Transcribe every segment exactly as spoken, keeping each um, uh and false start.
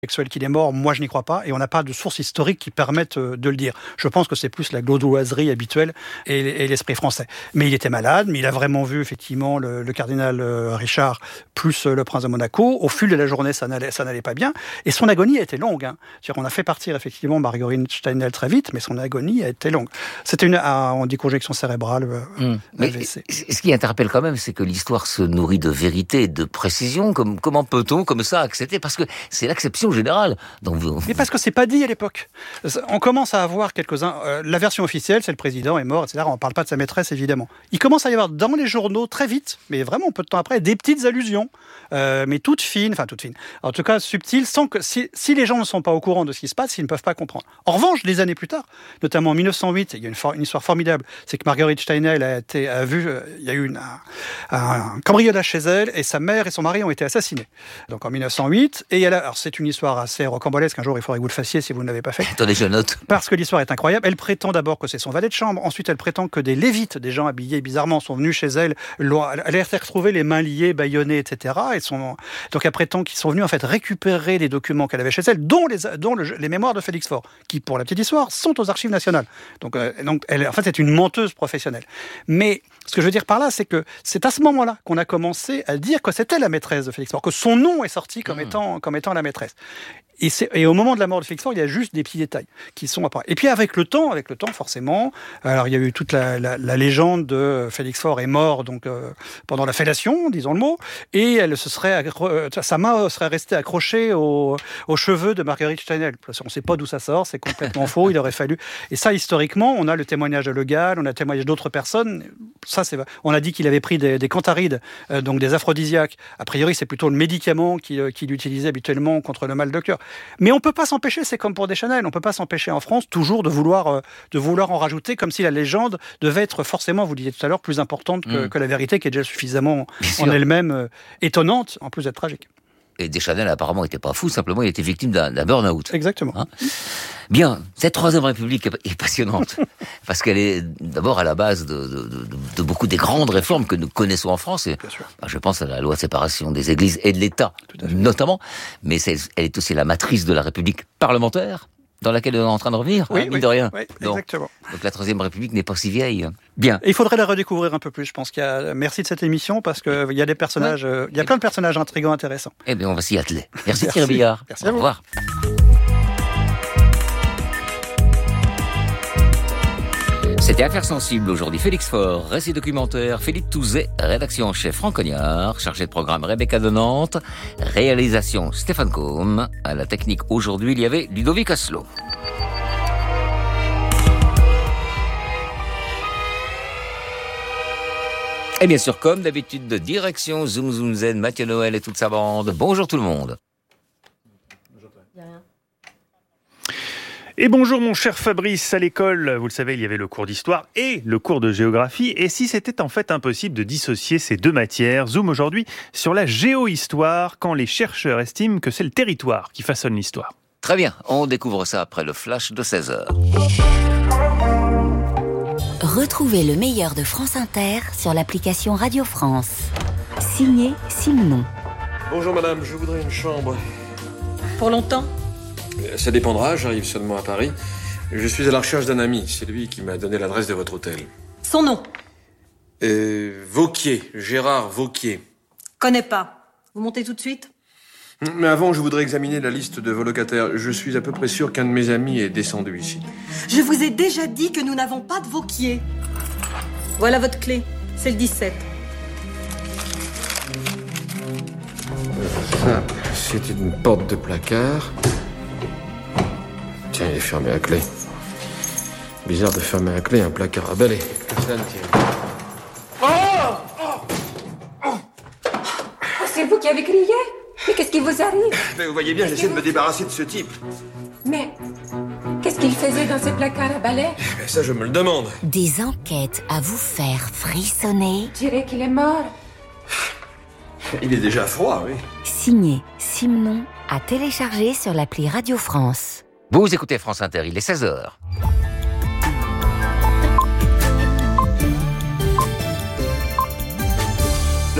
Sexuel qu'il est mort, moi je n'y crois pas, et on n'a pas de sources historiques qui permettent de le dire. Je pense que c'est plus la gauloiserie habituelle et, et l'esprit français. Mais il était malade, mais il a vraiment vu effectivement le, le cardinal Richard plus le prince de Monaco. Au fil de la journée, ça n'allait, ça n'allait pas bien, et son agonie a été longue. Hein. C'est-à-dire, on a fait partir effectivement Marguerite Steinel très vite, mais son agonie a été longue. C'était une, ah, on dit conjonction cérébrale. Mmh. Mais ce qui interpelle quand même, c'est que l'histoire se nourrit de vérité, de précision. Comme, comment peut-on comme ça accepter ? Parce que c'est l'acception générale. Donc vous... Mais parce que c'est pas dit à l'époque. On commence à avoir quelques-uns. Euh, la version officielle, c'est le président est mort, et cetera. On ne parle pas de sa maîtresse, évidemment. Il commence à y avoir dans les journaux très vite, mais vraiment peu de temps après, des petites allusions, euh, mais toutes fines, enfin toutes fines. En tout cas subtiles, sans que si, si les gens ne sont pas au courant de ce qui se passe, ils ne peuvent pas comprendre. En revanche, des années plus tard, notamment en mille neuf cent huit, il y a une, for- une histoire formidable, c'est que Marguerite Steinel a été a vu, euh, il y a eu une, un, un cambriolage chez elle, et sa mère et son mari ont été assassinés. Donc en mille neuf cent huit, et elle a, alors c'est une histoire assez rocambolesque, un jour il faudrait que vous le fassiez si vous ne l'avez pas fait. Attendez, je note. Parce que l'histoire est incroyable. Elle prétend d'abord que c'est son valet de chambre, ensuite elle prétend que des lévites, des gens habillés bizarrement, sont venus chez elle, elle a retrouvé les mains liées, bâillonnées, et cetera. Et sont... Donc elle prétend qu'ils sont venus en fait récupérer les documents qu'elle avait chez elle, dont les, dont le, les mémoires de Félix Faure, qui pour la petite histoire sont aux archives nationales. Donc, euh, donc elle, en fait c'est une menteuse professionnelle. Mais ce que je veux dire par là, c'est que c'est à ce moment-là qu'on a commencé à dire que c'était la maîtresse de Félix Faure, que son nom est sorti comme, mmh. étant, comme étant la maîtresse. Et, c'est, et au moment de la mort de Félix Faure, il y a juste des petits détails qui sont apparus. Et puis avec le temps, avec le temps forcément, alors il y a eu toute la, la, la légende de Félix Faure est mort donc euh, pendant la fellation, disons le mot, et elle se serait accro- sa main serait restée accrochée aux, aux cheveux de Marguerite Steinel. On ne sait pas d'où ça sort, c'est complètement faux. Il aurait fallu. Et ça, historiquement, on a le témoignage de Le Gall, on a le témoignage d'autres personnes. Ça, c'est. On a dit qu'il avait pris des, des cantharides, euh, donc des aphrodisiaques. A priori, c'est plutôt le médicament qu'il, qu'il utilisait habituellement contre le mal de cœur. Mais on ne peut pas s'empêcher, c'est comme pour Deschanel, on ne peut pas s'empêcher en France toujours de vouloir, euh, de vouloir en rajouter, comme si la légende devait être forcément, vous disiez tout à l'heure, plus importante que, mmh. que la vérité, qui est déjà suffisamment Bien en sûr. Elle-même euh, étonnante, en plus d'être tragique. Et Deschanel, apparemment, n'était pas fou, simplement, il était victime d'un, d'un burn-out. Exactement. Hein Bien, cette Troisième République est passionnante, parce qu'elle est d'abord à la base de, de, de, de beaucoup des grandes réformes que nous connaissons en France. Et, ben, je pense à la loi de séparation des églises et de l'État, notamment, mais c'est, elle est aussi la matrice de la République parlementaire, dans laquelle on est en train de revenir, oui, hein, mine oui, de rien. Oui, donc, exactement. Donc la Troisième République n'est pas si vieille. Bien. Et il faudrait la redécouvrir un peu plus. Je pense qu'il y a. Merci de cette émission parce qu'il y a des personnages, ouais. il y a plein de personnages intrigants, intéressants. Eh bien, on va s'y atteler. Merci, Merci. Thierry Billard. Merci à vous. Au revoir. C'était Affaires sensibles aujourd'hui. Félix Faure, récit documentaire, Philippe Touzet, rédaction en chef Franck Cognard, chargé de programme Rebecca de Nantes, réalisation Stéphane Combe, à la technique aujourd'hui il y avait Ludovic Asselot. Et bien sûr, comme d'habitude, de direction Zoom Zoom Zen, Mathieu Noël et toute sa bande. Bonjour tout le monde. Et bonjour mon cher Fabrice, à l'école, vous le savez, il y avait le cours d'histoire et le cours de géographie. Et si c'était en fait impossible de dissocier ces deux matières, zoom aujourd'hui sur la géohistoire, quand les chercheurs estiment que c'est le territoire qui façonne l'histoire. Très bien, on découvre ça après le flash de seize heures. Retrouvez le meilleur de France Inter sur l'application Radio France. Signé Simon. Bonjour madame, je voudrais une chambre. Pour longtemps ? Ça dépendra, j'arrive seulement à Paris. Je suis à la recherche d'un ami, c'est lui qui m'a donné l'adresse de votre hôtel. Son nom ? Euh, Vauquier, Gérard Vauquier. Connais pas. Vous montez tout de suite ? Mais avant, je voudrais examiner la liste de vos locataires. Je suis à peu près sûr qu'un de mes amis est descendu ici. Je vous ai déjà dit que nous n'avons pas de Vauquier. Voilà votre clé, c'est le dix-sept. Ça, c'est une porte de placard. Tiens, il est fermé à clé. Bizarre de fermer à clé un placard à balai. Que ça ne tient. Oh, oh, oh. Oh, c'est vous qui avez crié ? Mais qu'est-ce qui vous arrive ? Mais vous voyez bien, j'essaie de me débarrasser de ce type. Mais qu'est-ce qu'il faisait dans ce placard à balai ? Mais ça, je me le demande. Des enquêtes à vous faire frissonner. Je dirais qu'il est mort. Il est déjà froid, oui. Signé Simon, à télécharger sur l'appli Radio France. Vous écoutez France Inter, il est seize heures. Le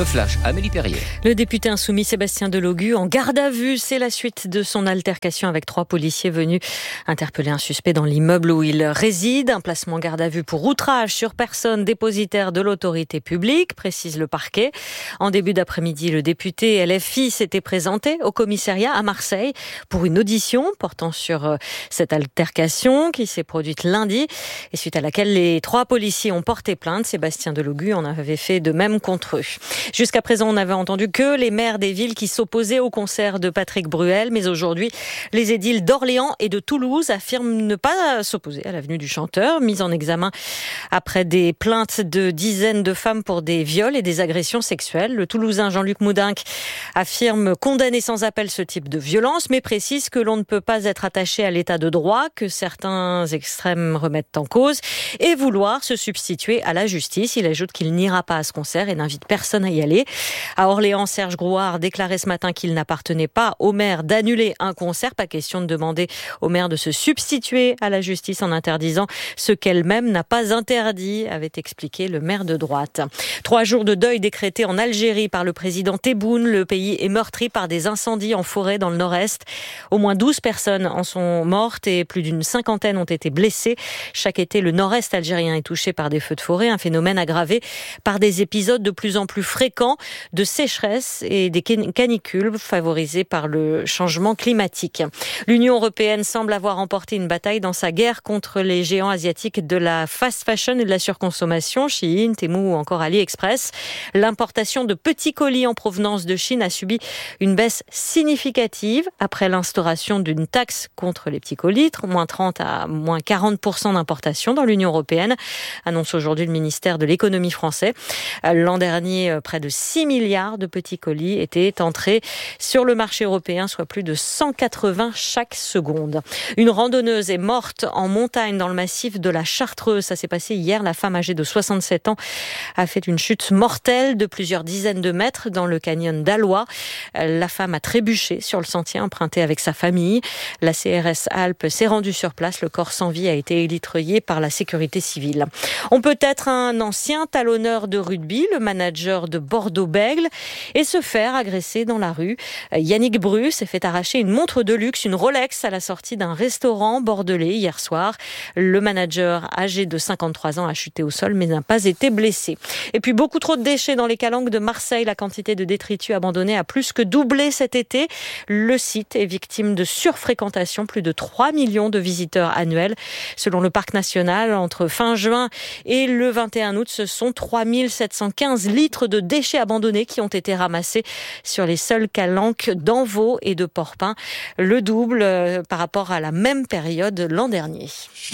Le Flash, Amélie Perrier. Le député insoumis Sébastien Delogu en garde à vue. C'est la suite de son altercation avec trois policiers venus interpeller un suspect dans l'immeuble où il réside. Un placement garde à vue pour outrage sur personne dépositaire de l'autorité publique, précise le parquet. En début d'après-midi, le député L F I s'était présenté au commissariat à Marseille pour une audition portant sur cette altercation qui s'est produite lundi et suite à laquelle les trois policiers ont porté plainte. Sébastien Delogu en avait fait de même contre eux. Jusqu'à présent, on n'avait entendu que les maires des villes qui s'opposaient au concert de Patrick Bruel, mais aujourd'hui, les édiles d'Orléans et de Toulouse affirment ne pas s'opposer à la venue du chanteur, mis en examen après des plaintes de dizaines de femmes pour des viols et des agressions sexuelles. Le Toulousain Jean-Luc Moudinque affirme condamner sans appel ce type de violence, mais précise que l'on ne peut pas être attaché à l'état de droit, que certains extrêmes remettent en cause, et vouloir se substituer à la justice. Il ajoute qu'il n'ira pas à ce concert et n'invite personne à y aller. À Orléans, Serge Grouard déclarait ce matin qu'il n'appartenait pas au maire d'annuler un concert. Pas question de demander au maire de se substituer à la justice en interdisant ce qu'elle-même n'a pas interdit, avait expliqué le maire de droite. Trois jours de deuil décrétés en Algérie par le président Tebboune. Le pays est meurtri par des incendies en forêt dans le nord-est. Au moins douze personnes en sont mortes et plus d'une cinquantaine ont été blessées. Chaque été, le nord-est algérien est touché par des feux de forêt, un phénomène aggravé par des épisodes de plus en plus fréquents de sécheresse et des canicules favorisées par le changement climatique. L'Union européenne semble avoir remporté une bataille dans sa guerre contre les géants asiatiques de la fast fashion et de la surconsommation, Shein, Temu ou encore AliExpress. L'importation de petits colis en provenance de Chine a subi une baisse significative après l'instauration d'une taxe contre les petits colis, moins trente à moins quarante pour cent d'importation dans l'Union européenne, annonce aujourd'hui le ministère de l'économie français. L'an dernier, près de six milliards de petits colis étaient entrés sur le marché européen, soit plus de cent quatre-vingts chaque seconde. Une randonneuse est morte en montagne dans le massif de la Chartreuse. Ça s'est passé hier. La femme âgée de soixante-sept ans a fait une chute mortelle de plusieurs dizaines de mètres dans le canyon d'Allois. La femme a trébuché sur le sentier emprunté avec sa famille. La C R S Alpes s'est rendue sur place. Le corps sans vie a été élitreuillé par la sécurité civile. On peut être un ancien talonneur de rugby, le manager de Bordeaux-Bègles, et se faire agresser dans la rue. Yannick Bru s'est fait arracher une montre de luxe, une Rolex, à la sortie d'un restaurant bordelais hier soir. Le manager, âgé de cinquante-trois ans, a chuté au sol mais n'a pas été blessé. Et puis beaucoup trop de déchets dans les calanques de Marseille. La quantité de détritus abandonnés a plus que doublé cet été. Le site est victime de surfréquentation, plus de trois millions de visiteurs annuels. Selon le parc national, entre fin juin et le vingt et un août, ce sont trois mille sept cent quinze litres de déchets abandonnés qui ont été ramassés sur les seules calanques d'Envaux et de Porpin, le double par rapport à la même période l'an dernier.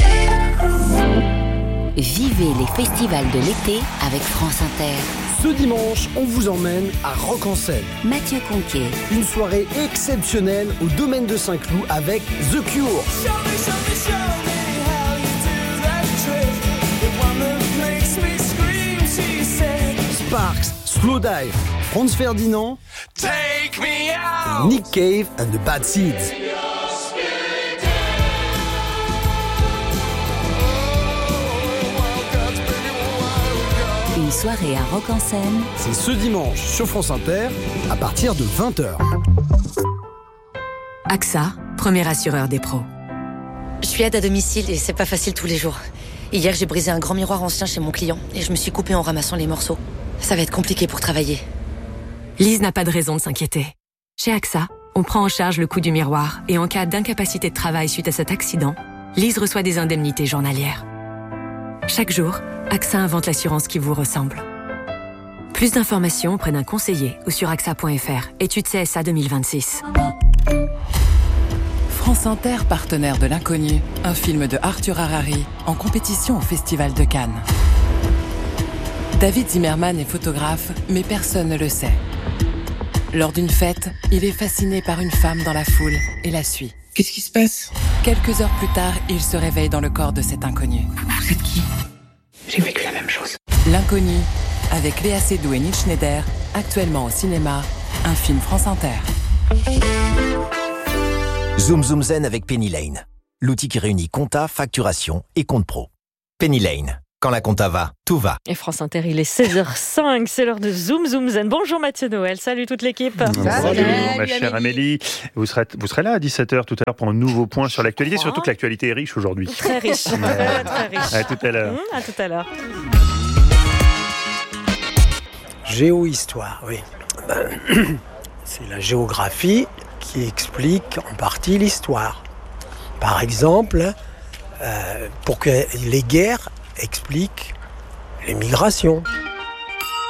Vivez les festivals de l'été avec France Inter. Ce dimanche, on vous emmène à Rock en Seine. Mathieu Conquet. Une soirée exceptionnelle au domaine de Saint-Cloud avec The Cure. Sparks, Slowdive, Franz Ferdinand, Take me out. Nick Cave and the Bad Seeds. Une soirée à Rock en Seine. C'est ce dimanche sur France Inter à partir de vingt heures. A X A, premier assureur des pros. Je suis aide à domicile et c'est pas facile tous les jours. Hier, j'ai brisé un grand miroir ancien chez mon client et je me suis coupée en ramassant les morceaux. Ça va être compliqué pour travailler. Lise n'a pas de raison de s'inquiéter. Chez A X A, on prend en charge le coût du miroir et en cas d'incapacité de travail suite à cet accident, Lise reçoit des indemnités journalières. Chaque jour, A X A invente l'assurance qui vous ressemble. Plus d'informations auprès d'un conseiller ou sur A X A point F R. Étude C S A deux mille vingt-six. France Inter, partenaire de l'Inconnu, un film de Arthur Harari, en compétition au Festival de Cannes. David Zimmerman est photographe, mais personne ne le sait. Lors d'une fête, il est fasciné par une femme dans la foule et la suit. Qu'est-ce qui se passe ? Quelques heures plus tard, il se réveille dans le corps de cet inconnu. Vous êtes qui ? J'ai vécu la même chose. L'Inconnu, avec Léa Seydoux et Neil Schneider, actuellement au cinéma, un film France Inter. Zoom Zoom Zen avec Penny Lane, l'outil qui réunit compta, facturation et compte pro. Penny Lane, Quand la compta va, tout va. Et France Inter, il est seize heures cinq, c'est l'heure de Zoom Zoom Zen. Bonjour Mathieu Noël, salut toute l'équipe. Bonjour ma chère Amélie. Vous serez, vous serez là à dix-sept heures tout à l'heure pour un nouveau point sur l'actualité, surtout que l'actualité est riche aujourd'hui. Très riche, très, très riche. À tout à l'heure. Mmh, à tout à l'heure. Géohistoire, oui. Ben, c'est la géographie qui explique en partie l'histoire. Par exemple, euh, pour que les guerres expliquent les migrations.